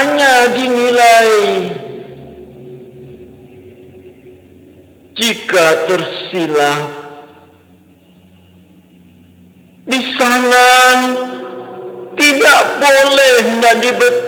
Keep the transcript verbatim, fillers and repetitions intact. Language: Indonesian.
hanya dinilai jika tersilap. Di sana tidak boleh dan